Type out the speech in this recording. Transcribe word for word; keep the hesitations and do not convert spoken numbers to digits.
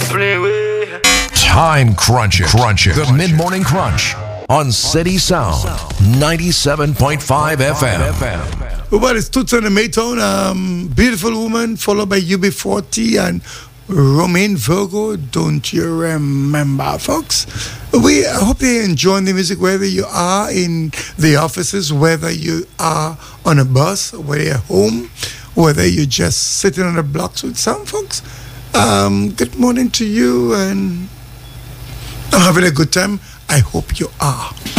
Time crunching, crunching. The mid morning crunch on City Sound ninety-seven point five F M. Well, it's Toots and the Maytone, um, Beautiful Woman, followed by U B forty and Romaine Virgo. Don't you remember, folks? We hope you're enjoying the music wherever you are in the offices, whether you are on a bus, whether you're home, whether you're just sitting on the blocks with some folks. Um, good morning to you, and I'm having a good time. I hope you are.